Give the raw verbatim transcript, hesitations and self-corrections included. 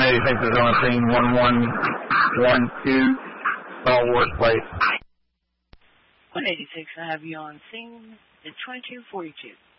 eighty-six is on the scene, one one one two, Bellworth Place. one eighty-six, I have you on scene, it's twenty-two forty-two.